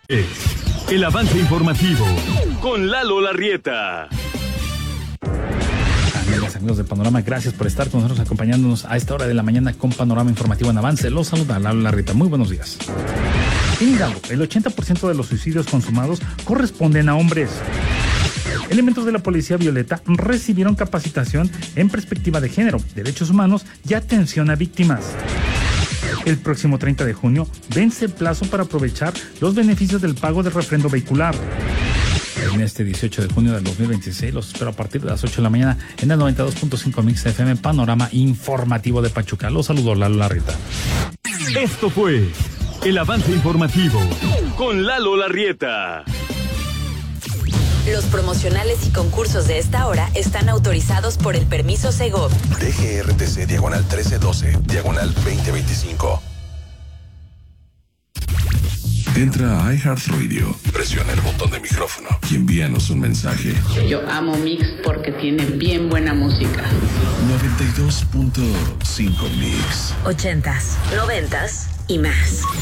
El avance informativo con Lalo Larrieta. Amigas, amigos de Panorama, gracias por estar con nosotros acompañándonos a esta hora de la mañana con Panorama Informativo en Avance. Los saluda Lalo Larrieta. Muy buenos días. En Hidalgo, el 80% de los suicidios consumados corresponden a hombres. Elementos de la Policía Violeta recibieron capacitación en perspectiva de género, derechos humanos y atención a víctimas. El próximo 30 de junio vence el plazo para aprovechar los beneficios del pago del refrendo vehicular. En este 18 de junio del 2026 los espero a partir de las 8 de la mañana en el 92.5 Mix FM Panorama Informativo de Pachuca. Los saludo, Lalo Larrieta. Esto fue el avance informativo con Lalo Larrieta. Los promocionales y concursos de esta hora están autorizados por el permiso Segov. DGRTC diagonal 1312, diagonal 2025. Entra a iHeartRadio, presiona el botón de micrófono y envíanos un mensaje. Yo amo Mix porque tiene bien buena música. 92.5 Mix. 80s, 90s y más.